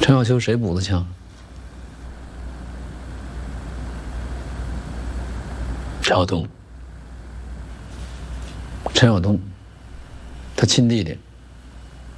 陈小秋谁补的枪？陈晓东，他亲弟弟。